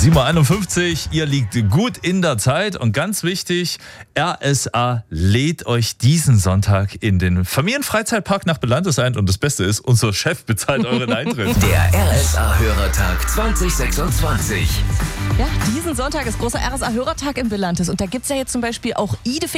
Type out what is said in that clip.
7:51 Uhr, ihr liegt gut in der Zeit und ganz wichtig, RSA lädt euch diesen Sonntag in den Familienfreizeitpark nach Belantes ein und das Beste ist, unser Chef bezahlt euren Eintritt. Der RSA-Hörertag 2026. Ja, diesen Sonntag ist großer RSA-Hörertag in Belantes und da gibt es ja jetzt zum Beispiel auch